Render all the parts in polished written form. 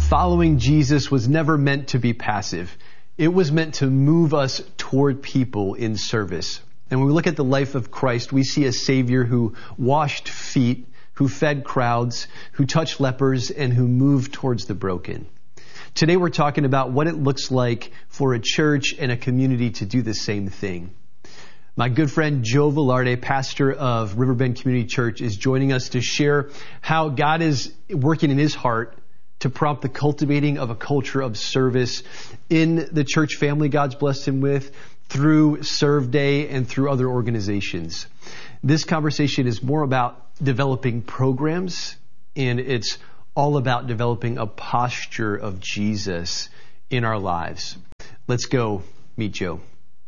Following Jesus was never meant to be passive. It was meant to move us toward people in service. And when we look at the life of Christ, we see a Savior who washed feet, who fed crowds, who touched lepers, and who moved towards the broken. Today we're talking about what it looks like for a church and a community to do the same thing. My good friend Joe Velarde, pastor of Riverbend Community Church, is joining us to share how God is working in his heart to prompt the cultivating of a culture of service in the church family God's blessed him with, through Serve Day and through other organizations. This conversation is more about developing programs, and it's all about developing a posture of Jesus in our lives. Let's go meet Joe.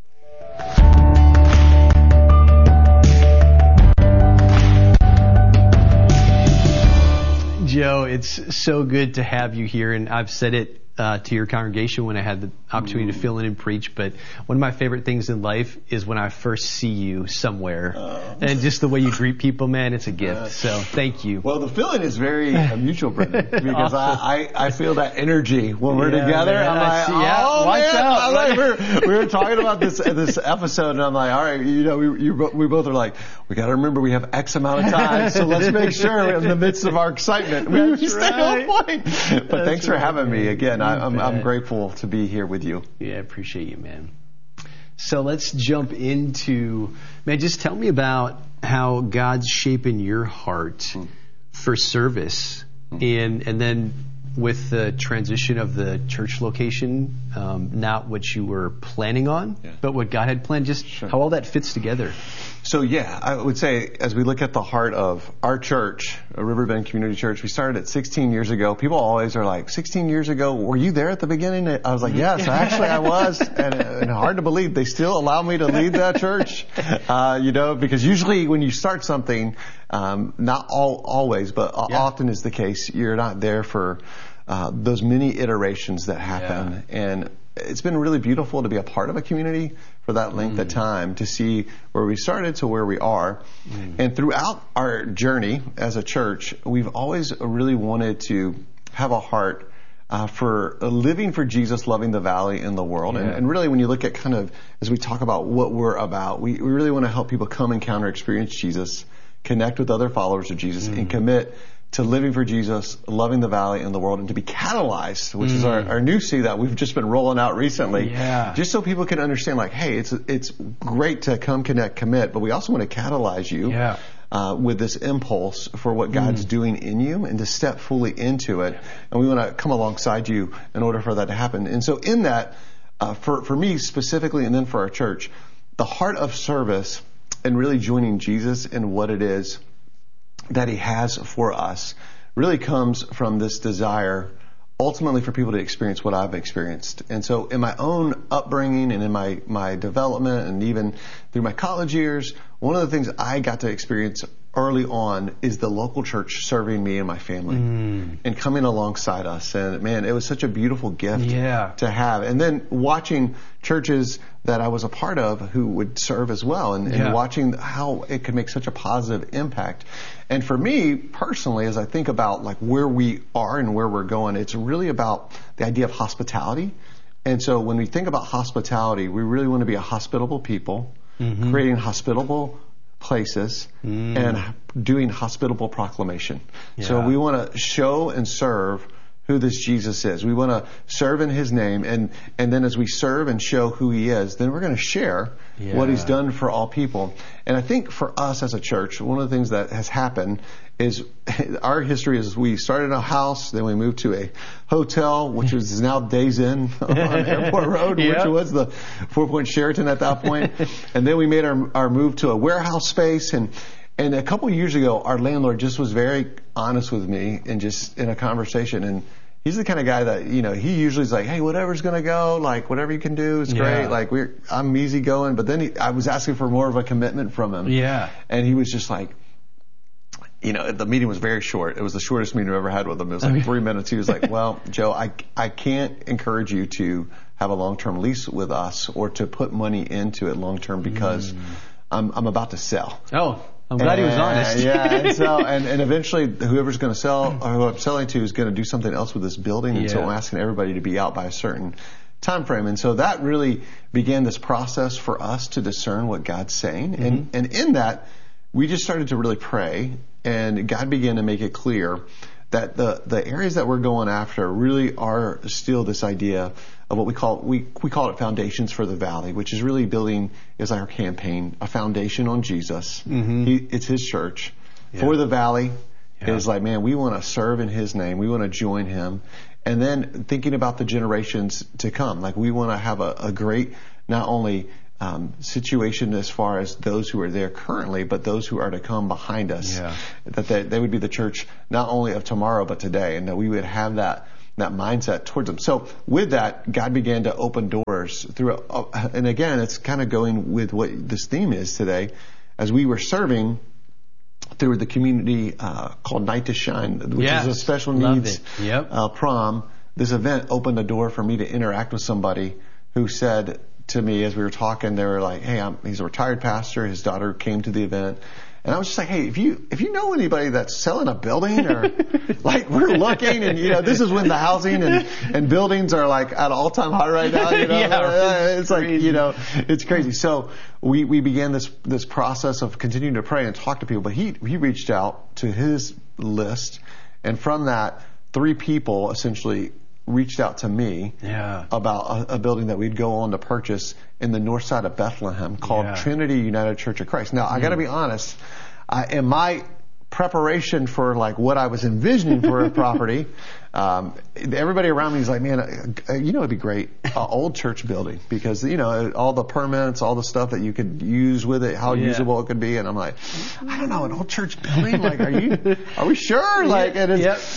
Joe, it's so good to have you here, and I've said it to your congregation when I had the opportunity to fill in and preach, but one of my favorite things in life is when I first see you somewhere, and just the way you greet people, man, it's a gift. So thank you. Well, the feeling is very mutual, Brendan, because awesome. I feel that energy when we're together. Man, I'm like, watch out. We were talking about this episode, and I'm like, all right, we both are like, we got to remember we have X amount of time, so let's make sure in the midst of our excitement we stay on point. But thanks for having me again. I'm grateful to be here with you. Yeah, I appreciate you, man. So let's jump into, man, just tell me about how God's shaping your heart for service, and then with the transition of the church location, not what you were planning on, but what God had planned, just how all that fits together. So I would say as we look at the heart of our church, Riverbend Community Church, we started it 16 years ago. People always are like, 16 years ago, were you there at the beginning? I was like, yes, actually I was. And hard to believe they still allow me to lead that church, because usually when you start something, not always, but often is the case, you're not there for those many iterations that happen. Yeah. And it's been really beautiful to be a part of a community for that length of time, to see where we started to where we are. And throughout our journey as a church, we've always really wanted to have a heart for living for Jesus, loving the valley and the world. Yeah. And really when you look at kind of, as we talk about what we're about, we really want to help people come encounter, experience Jesus, connect with other followers of Jesus, and commit to living for Jesus, loving the valley and the world, and to be catalyzed, which is our new C that we've just been rolling out recently. Yeah. Just so people can understand, like, hey, it's great to come, connect, commit, but we also want to catalyze you with this impulse for what God's doing in you, and to step fully into it. And we want to come alongside you in order for that to happen. And so in that, for me specifically, and then for our church, the heart of service and really joining Jesus in what it is that he has for us really comes from this desire ultimately for people to experience what I've experienced. And so in my own upbringing and in my development, and even through my college years, one of the things I got to experience early on is the local church serving me and my family and coming alongside us. And man, it was such a beautiful gift to have. And then watching churches that I was a part of who would serve as well, and watching how it could make such a positive impact. And for me personally, as I think about like where we are and where we're going, it's really about the idea of hospitality. And so when we think about hospitality, we really want to be a hospitable people, creating hospitable places, and doing hospitable proclamation. So we want to show and serve who this Jesus is. We want to serve in his name, and then as we serve and show who he is, then we're going to share what he's done for all people. And I think for us as a church, one of the things that has happened is our history is we started in a house, then we moved to a hotel, which is now Days Inn on Airport Road, which was the 4 Point Sheraton at that point. And then we made our move to a warehouse space, and a couple of years ago, our landlord just was very honest with me, and just in a conversation. And he's the kind of guy that, he usually is like, hey, whatever's going to go, like whatever you can do is great. Like I'm easy going. But then I was asking for more of a commitment from him. Yeah. And he was just like, the meeting was very short. It was the shortest meeting I've ever had with him. It was like 3 minutes. He was like, well, Joe, I can't encourage you to have a long-term lease with us or to put money into it long-term because I'm about to sell. Oh. I'm glad he was honest. And eventually whoever's going to sell, or who I'm selling to, is going to do something else with this building. And so I'm asking everybody to be out by a certain time frame. And so that really began this process for us to discern what God's saying. Mm-hmm. And in that, we just started to really pray, and God began to make it clear that the areas that we're going after really are still this idea of what we call it Foundations for the Valley, which is really building, is our campaign, a foundation on Jesus. Mm-hmm. It's his church. For the Valley is like, man, we want to serve in his name. We want to join him. And then thinking about the generations to come, like we want to have a great, not only situation as far as those who are there currently, but those who are to come behind us. Yeah. That they would be the church not only of tomorrow, but today, and that we would have that mindset towards them. So with that, God began to open doors through, and again, it's kind of going with what this theme is today, as we were serving through the community called Night to Shine, which is a special needs prom. This event opened a door for me to interact with somebody who said to me as we were talking, they were like, hey, he's a retired pastor. His daughter came to the event. And I was just like, hey, if you know anybody that's selling a building, or like we're looking, and this is when the housing and buildings are like at an all-time high right now, it's crazy. Like, it's crazy. So we began this process of continuing to pray and talk to people, but he reached out to his list, and from that, 3 people essentially reached out to me about a building that we'd go on to purchase in the north side of Bethlehem called Trinity United Church of Christ. Now, I got to be honest, in my preparation for like what I was envisioning for a property, everybody around me is like, man, it'd be great, old church building, because all the permits, all the stuff that you could use with it, how usable it could be, and I'm like, I don't know, an old church building, like, are we sure? Like, and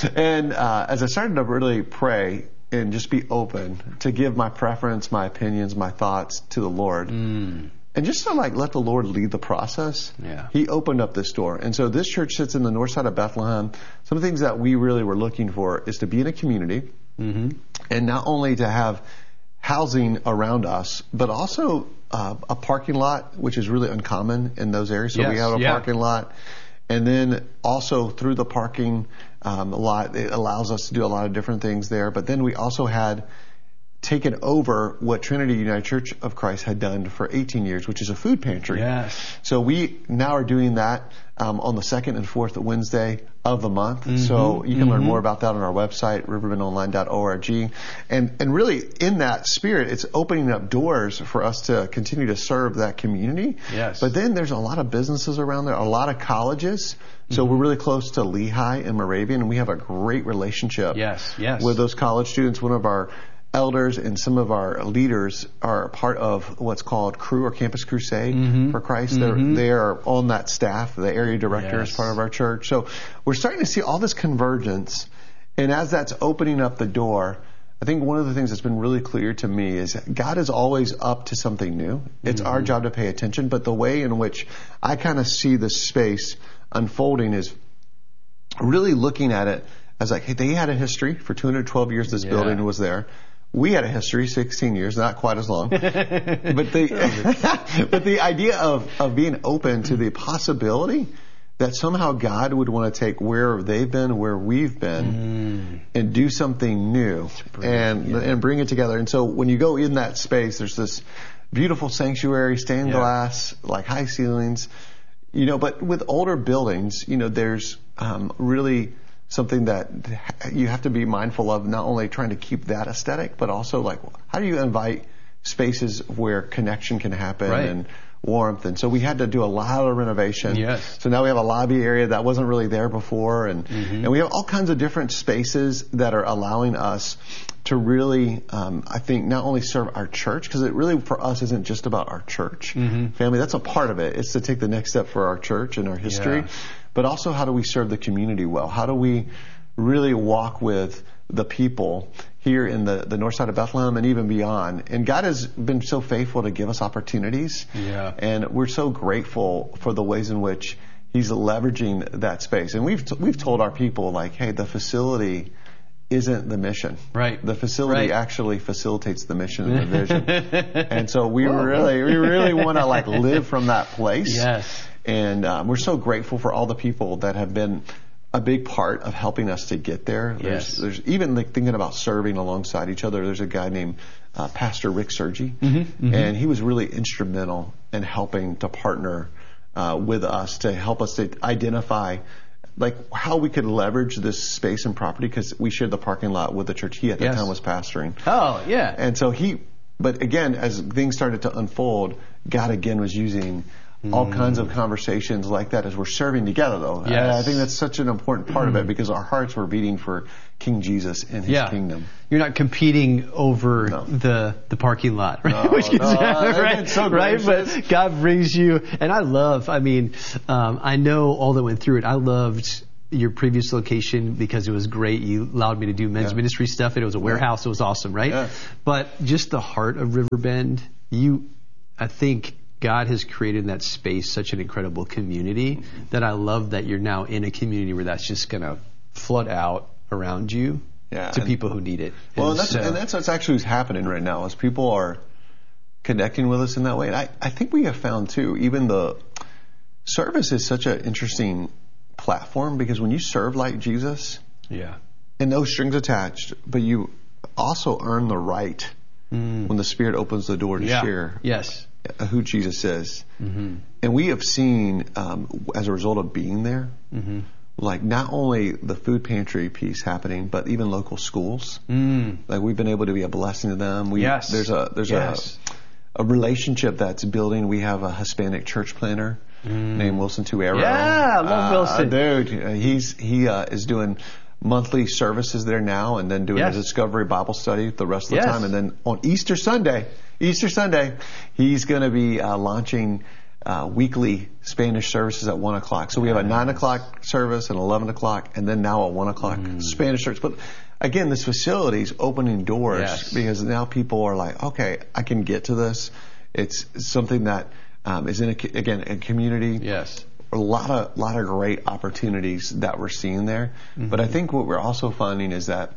as I started to really pray and just be open to give my preference, my opinions, my thoughts to the Lord. And just to let the Lord lead the process, he opened up this door. And so this church sits in the north side of Bethlehem. Some of the things that we really were looking for is to be in a community, and not only to have housing around us, but also a parking lot, which is really uncommon in those areas. So we have a parking lot. And then also through the parking lot, it allows us to do a lot of different things there. But then we also had taken over what Trinity United Church of Christ had done for 18 years, which is a food pantry. Yes. So we now are doing that on the 2nd and 4th Wednesday of the month. So you can learn more about that on our website, riverbendonline.org. And really in that spirit, it's opening up doors for us to continue to serve that community. Yes. But then there's a lot of businesses around there, a lot of colleges. So we're really close to Lehigh and Moravian, and we have a great relationship with those college students. One of our elders and some of our leaders are part of what's called Cru or Campus Crusade for Christ. They are on that staff. The area director is part of our church. So we're starting to see all this convergence. And as that's opening up the door, I think one of the things that's been really clear to me is God is always up to something new. It's our job to pay attention. But the way in which I kind of see this space unfolding is really looking at it as like, hey, they had a history for 212 years. This building was there. We had a history, 16 years, not quite as long. But the idea of being open to the possibility that somehow God would want to take where they've been, where we've been, and do something new and bring it together. And so when you go in that space, there's this beautiful sanctuary, stained glass, like high ceilings, but with older buildings, there's really something that you have to be mindful of, not only trying to keep that aesthetic, but also like, how do you invite spaces where connection can happen and warmth? And so we had to do a lot of renovation. Yes. So now we have a lobby area that wasn't really there before. And we have all kinds of different spaces that are allowing us to really, I think, not only serve our church, because it really for us isn't just about our church family. That's a part of it. It's to take the next step for our church and our history. But also, how do we serve the community well? How do we really walk with the people here in the north side of Bethlehem and even beyond? And God has been so faithful to give us opportunities. Yeah. And we're so grateful for the ways in which He's leveraging that space. And we've told our people, like, hey, the facility isn't the mission. Right. The facility actually facilitates the mission and the vision. And so we really want to live from that place. Yes. And we're so grateful for all the people that have been a big part of helping us to get there. Yes. There's even like thinking about serving alongside each other. There's a guy named Pastor Rick Sergi, and he was really instrumental in helping to partner with us to help us to identify like how we could leverage this space and property, because we shared the parking lot with the church he at that time was pastoring. Oh, yeah. And so but again, as things started to unfold, God again was using all kinds of conversations like that as we're serving together, though. Yes. I think that's such an important part of it, because our hearts were beating for King Jesus and His kingdom. You're not competing over the parking lot, right? Which is right, so right? But God brings you, and I know all that went through it. I loved your previous location because it was great. You allowed me to do men's ministry stuff. It was a warehouse. It was awesome, right? Yeah. But just the heart of Riverbend, I think God has created in that space such an incredible community that I love that you're now in a community where that's just going to flood out around you to people who need it. Well, and that's what's actually happening right now, is people are connecting with us in that way. And I think we have found too, even the service is such an interesting platform, because when you serve like Jesus, and no strings attached, but you also earn the right when the Spirit opens the door to share who Jesus is. And we have seen, as a result of being there, like not only the food pantry piece happening, but even local schools. Like we've been able to be a blessing to them. There's a relationship that's building. We have a Hispanic church planner named Wilson Tuero. Yeah, I love Wilson. Dude, he is doing monthly services there now, and then doing a Discovery Bible study the rest of the time. And then on Easter Sunday, he's going to be launching weekly Spanish services at 1 o'clock. So we have a 9 o'clock service, and 11 o'clock, and then now a 1 o'clock Spanish service. But again, this facility is opening doors because now people are like, okay, I can get to this. It's something that is in a community. Yes. A lot of great opportunities that we're seeing there. But I think what we're also finding is that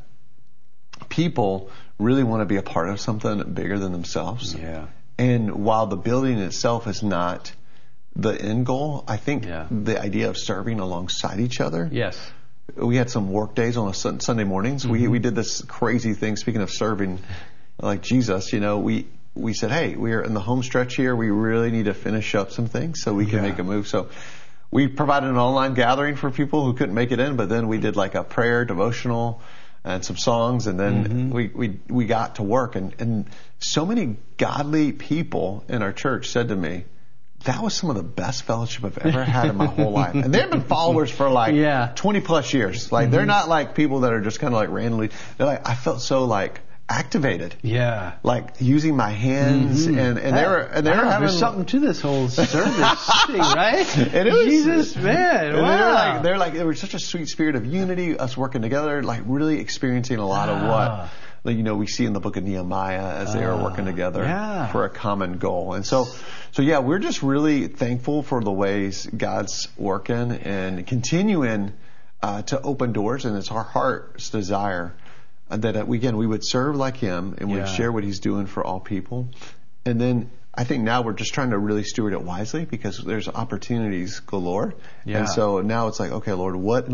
people really want to be a part of something bigger than themselves. Yeah. And while the building itself is not the end goal, I think the idea of serving alongside each other. Yes. We had some work days on Sunday mornings. We did this crazy thing. Speaking of serving like Jesus, we said, hey, we're in the home stretch here. We really need to finish up some things so we can make a move. So we provided an online gathering for people who couldn't make it in, but then we did like a prayer, devotional, and some songs, and then we got to work. And so many godly people in our church said to me, that was some of the best fellowship I've ever had in my whole life. And they've been followers for 20 plus years. Like they're not like people that are just kind of like randomly. They're like, I felt so like activated. Yeah. Like using my hands and they were having there's something to this whole service thing, right? And it was, Jesus, man. Wow. There was such a sweet spirit of unity, us working together, like really experiencing a lot of what we see in the book of Nehemiah as they are working together for a common goal. And so we're just really thankful for the ways God's working and continuing to open doors, and it's our heart's desire that we would serve like Him and we'd share what He's doing for all people. And then I think now we're just trying to really steward it wisely, because there's opportunities galore. Yeah. And so now it's like, okay, Lord, what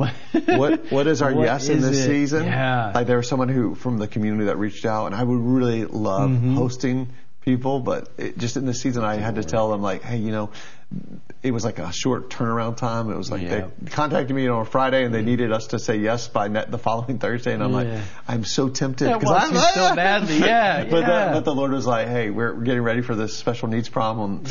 is our yes in this season? Yeah. Like there was someone from the community that reached out, and I would really love hosting people, but just in this season I had to tell them like, hey, it was like a short turnaround time. It was like they contacted me on a Friday and they needed us to say yes by the following Thursday, and I'm like, I'm so tempted because I'm so badly, but the Lord was like, hey, we're getting ready for this special needs problem,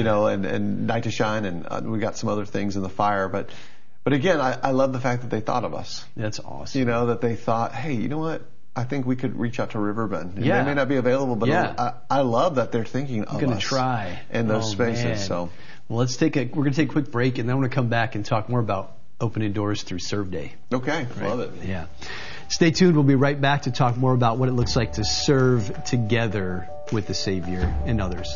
and Night to Shine, and we got some other things in the fire, but again, I love the fact that they thought of us. That's awesome. That they thought, hey, you know what? I think we could reach out to Riverbend. They may not be available, but I love that they're thinking of us. I'm going to try in those spaces. Man. So, well, we're going to take a quick break, and then we're going to come back and talk more about opening doors through Serve Day. Okay, right? Love it. Yeah. Stay tuned. We'll be right back to talk more about what it looks like to serve together with the Savior and others.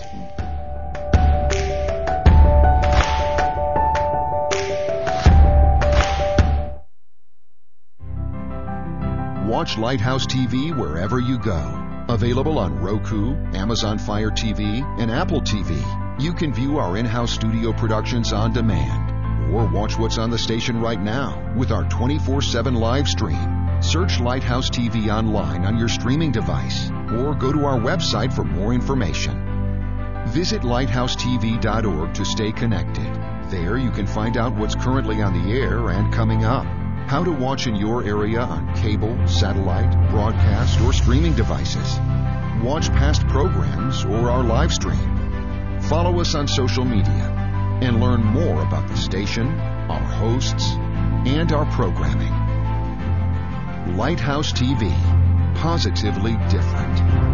Watch Lighthouse TV wherever you go. Available on Roku, Amazon Fire TV, and Apple TV. You can view our in-house studio productions on demand or watch what's on the station right now with our 24/7 live stream. Search Lighthouse TV online on your streaming device or go to our website for more information. Visit lighthousetv.org to stay connected. There you can find out what's currently on the air and coming up, how to watch in your area on cable, satellite, broadcast, or streaming devices. Watch past programs or our live stream. Follow us on social media and learn more about the station, our hosts, and our programming. Lighthouse TV, positively different.